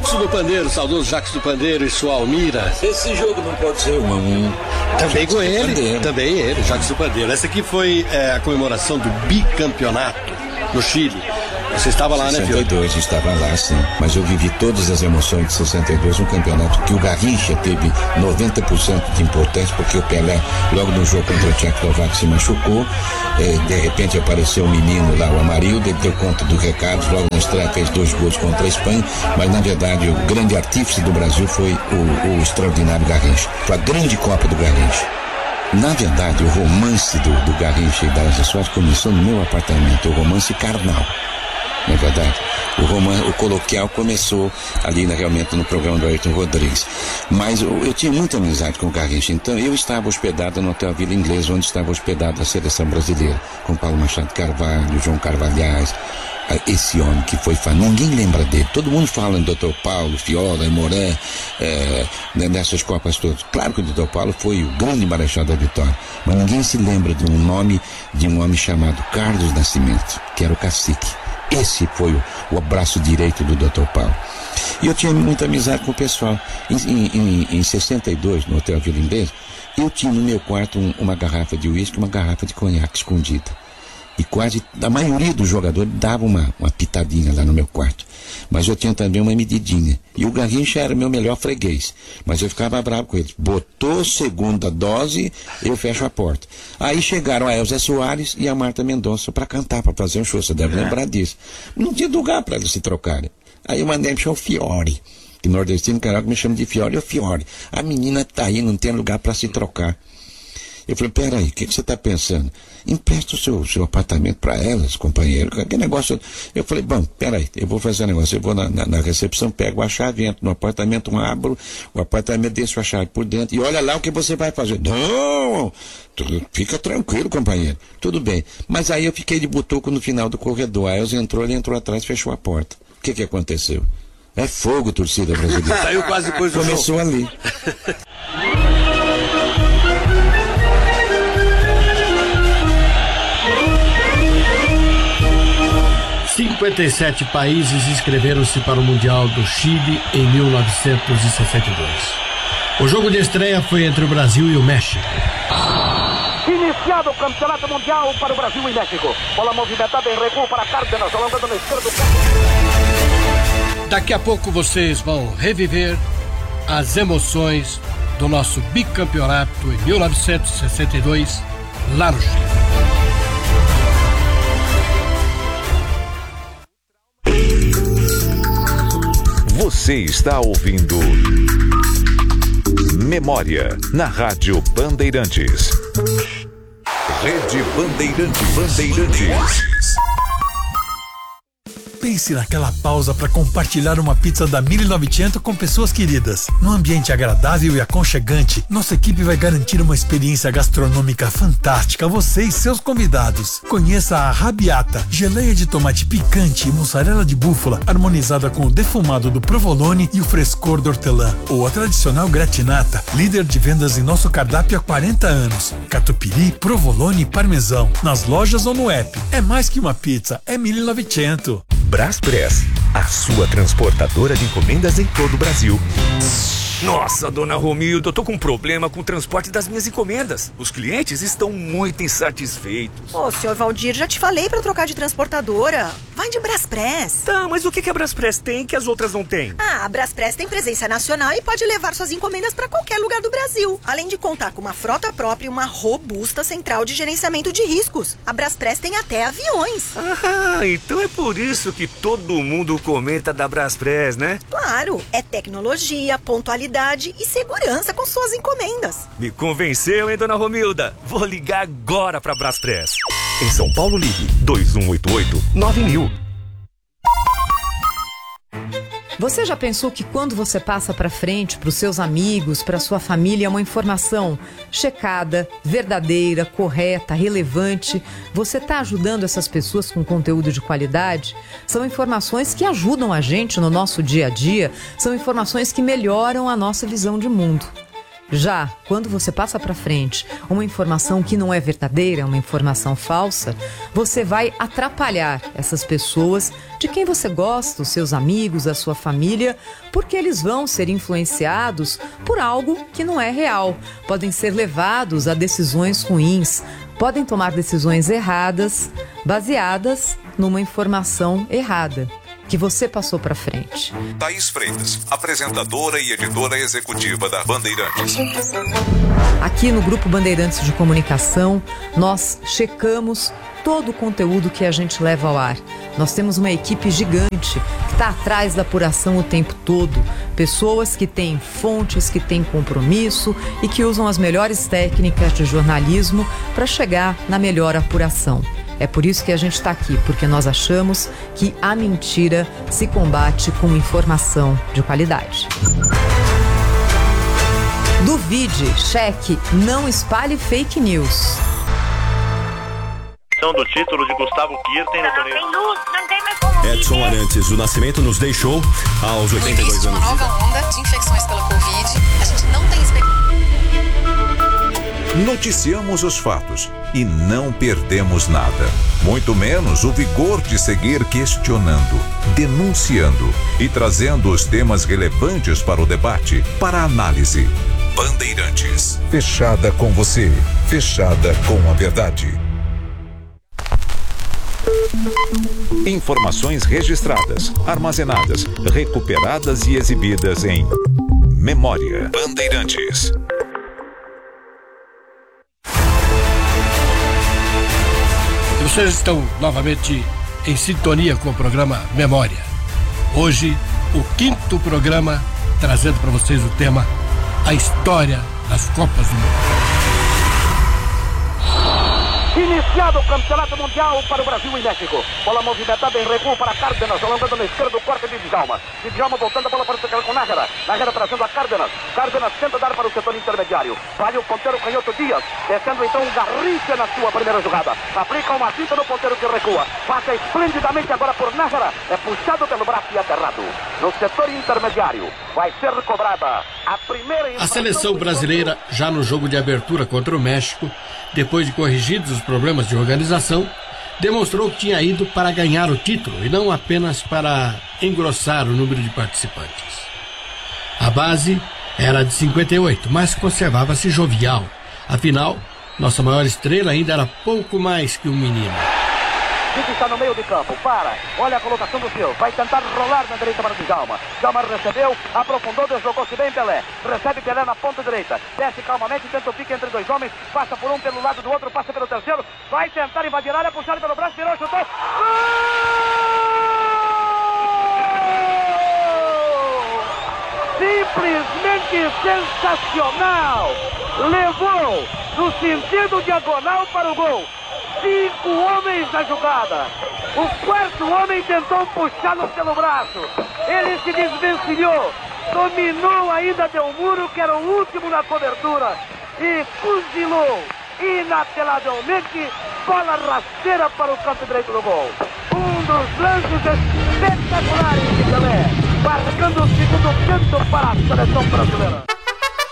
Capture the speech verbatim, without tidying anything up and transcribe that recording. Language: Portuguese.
Jackson do Pandeiro, saudoso Jackson do Pandeiro e sua Almira. Esse jogo não pode ser um a um. Também com ele, também ele, Jackson do Pandeiro. Essa aqui foi é, a comemoração do bicampeonato no Chile. Você estava lá, sessenta e dois, né, Fiore? Estava lá, sim. Mas eu vivi todas as emoções de sessenta e dois, um campeonato que o Garrincha teve noventa por cento de importância, porque o Pelé, logo no jogo contra a Tchecoslováquia, se machucou. Eh, de repente apareceu um menino lá, o Amarildo, ele deu conta do recado, logo na estreia fez dois gols contra a Espanha, mas na verdade o grande artífice do Brasil foi o, o extraordinário Garrincha. Foi a grande Copa do Garrincha. Na verdade, o romance do, do Garrincha e da Elza Soares começou no meu apartamento, o romance carnal. Na verdade, o romance, o coloquial começou ali na, realmente no programa do Ayrton Rodrigues. Mas eu, eu tinha muita amizade com o Garrincha, então eu estava hospedado no Hotel Vila Inglesa, onde estava hospedado a seleção brasileira, com Paulo Machado Carvalho, João Carvalhais, esse homem que foi fã, ninguém lembra dele, todo mundo fala em doutor Paulo, Fiola, Moran, é, nessas Copas todas. Claro que o doutor Paulo foi o grande marechal da Vitória, mas ninguém se lembra de um nome de um homem chamado Carlos Nascimento, que era o cacique. Esse foi o, o braço direito do doutor Paulo. E eu tinha muita amizade com o pessoal. Em, em, em, em sessenta e dois, no Hotel Vila Inglesa, eu tinha no meu quarto um, uma garrafa de uísque e uma garrafa de conhaque escondida. E quase a maioria dos jogadores dava uma, uma pitadinha lá no meu quarto. Mas eu tinha também uma medidinha. E o Garrincha era meu melhor freguês. Mas eu ficava bravo com ele. Botou segunda dose, eu fecho a porta. Aí chegaram a Elza Soares e a Marta Mendonça para cantar, para fazer um show. Você deve lembrar disso. Não tinha lugar para eles se trocarem. Aí eu mandei me chamar o Fiore. Que nordestino, caralho, me chama de Fiore. Ô Fiore, a menina tá aí, não tem lugar para se trocar. Eu falei, peraí, o que, que você está pensando? Empresta o seu, seu apartamento para elas, companheiro. Que negócio. Eu falei, bom, peraí, eu vou fazer um negócio. Eu vou na, na, na recepção, pego a chave, entro no apartamento, abro o apartamento, deixo a chave por dentro e olha lá o que você vai fazer. Não, tudo, fica tranquilo, companheiro. Tudo bem. Mas aí eu fiquei de butuco no final do corredor. Aí Elza entrou, ele entrou atrás, fechou a porta. O que que aconteceu? É fogo, torcida brasileira. Saiu quase depois do Começou jogo. ali. cinquenta e sete países inscreveram-se para o Mundial do Chile em mil novecentos e sessenta e dois. O jogo de estreia foi entre o Brasil e o México. Iniciado o campeonato mundial para o Brasil e México. Bola movimentada em recuo para Cárdenas, alongando na esquerda do campo. Daqui a pouco vocês vão reviver as emoções do nosso bicampeonato em mil novecentos e sessenta e dois, lá no Chile. Você está ouvindo Memória na Rádio Bandeirantes. Rede Bandeirantes. Bandeirantes. Pense naquela pausa para compartilhar uma pizza da mil e novecentos com pessoas queridas. Num ambiente agradável e aconchegante, nossa equipe vai garantir uma experiência gastronômica fantástica a você e seus convidados. Conheça a Rabiata, geleia de tomate picante e mussarela de búfala, harmonizada com o defumado do provolone e o frescor do hortelã. Ou a tradicional gratinata, líder de vendas em nosso cardápio há quarenta anos. Catupiry, provolone e parmesão. Nas lojas ou no app. É mais que uma pizza, é mil e novecentos. Braspress, a sua transportadora de encomendas em todo o Brasil. Nossa, dona Romilda, eu tô com um problema com o transporte das minhas encomendas. Os clientes estão muito insatisfeitos. Ô, senhor Valdir, já te falei pra trocar de transportadora. Vai de Braspress. Tá, mas o que que a Braspress tem que as outras não têm? Ah, a Braspress tem presença nacional e pode levar suas encomendas pra qualquer lugar do Brasil. Além de contar com uma frota própria e uma robusta central de gerenciamento de riscos. A Braspress tem até aviões. Ah, então é por isso que todo mundo comenta da Braspress, né? Claro, é tecnologia, pontualidade e segurança com suas encomendas. Me convenceu, hein, dona Romilda? Vou ligar agora pra Braspress. Em São Paulo, ligue dois um oito oito nove mil. Você já pensou que quando você passa para frente para os seus amigos, para sua família, uma informação checada, verdadeira, correta, relevante, você está ajudando essas pessoas com conteúdo de qualidade? São informações que ajudam a gente no nosso dia a dia, são informações que melhoram a nossa visão de mundo. Já quando você passa para frente uma informação que não é verdadeira, uma informação falsa, você vai atrapalhar essas pessoas de quem você gosta, os seus amigos, a sua família, porque eles vão ser influenciados por algo que não é real. Podem ser levados a decisões ruins, podem tomar decisões erradas, baseadas numa informação errada que você passou para frente. Thaís Freitas, apresentadora e editora executiva da Bandeirantes. Aqui no Grupo Bandeirantes de Comunicação, nós checamos todo o conteúdo que a gente leva ao ar. Nós temos uma equipe gigante que está atrás da apuração o tempo todo. Pessoas que têm fontes, que têm compromisso e que usam as melhores técnicas de jornalismo para chegar na melhor apuração. É por isso que a gente está aqui, porque nós achamos que a mentira se combate com informação de qualidade. Duvide, cheque, não espalhe fake news. Do título de Gustavo Kirten no torneio. Não tem luz, não tem mais como. Edson Arantes do Nascimento nos deixou aos oitenta e dois anos. Uma nova onda de infecções pela Covid. A gente não tem expectativa. Noticiamos os fatos e não perdemos nada. Muito menos o vigor de seguir questionando, denunciando e trazendo os temas relevantes para o debate, para a análise. Bandeirantes. Fechada com você. Fechada com a verdade. Informações registradas, armazenadas, recuperadas e exibidas em Memória. Bandeirantes. Vocês estão novamente em sintonia com o programa Memória. Hoje, o quinto programa, trazendo para vocês o tema A História das Copas do Mundo. Iniciado o Campeonato Mundial para o Brasil e México. Bola movimentada em recuo para Cárdenas, alongando na esquerda o corte de Djalma. De Djalma voltando a bola para o setor com Nájera. Nájera trazendo a Cárdenas. Cárdenas tenta dar para o setor intermediário. Vale o ponteiro canhoto Dias. Descendo então o Garrincha na sua primeira jogada. Aplica uma cinta no ponteiro que recua. Passa esplendidamente agora por Nájera. É puxado pelo braço e aterrado. No setor intermediário vai ser cobrada a primeira... A seleção brasileira, já no jogo de abertura contra o México, depois de corrigidos os problemas de organização, demonstrou que tinha ido para ganhar o título e não apenas para engrossar o número de participantes. A base era de cinquenta e oito, mas conservava-se jovial. Afinal, nossa maior estrela ainda era pouco mais que um menino. Vitor está no meio de campo, para, olha a colocação do seu, vai tentar rolar na direita para o Djalma. Djalma recebeu, aprofundou, deslocou-se bem Pelé. Recebe Pelé na ponta direita, desce calmamente, tenta o pique entre dois homens, passa por um pelo lado do outro, passa pelo terceiro, vai tentar invadir a área, puxado pelo braço, virou, chutou. Gol! Simplesmente sensacional! Levou no sentido diagonal para o gol. Cinco homens na jogada. O quarto homem tentou puxá-lo pelo braço. Ele se desvencilhou. Dominou ainda Del Muro, que era o último na cobertura. E fuzilou inapelavelmente. Bola rasteira para o canto direito do gol. Um dos lances espetaculares de Pelé. Marcando o segundo canto para a seleção brasileira.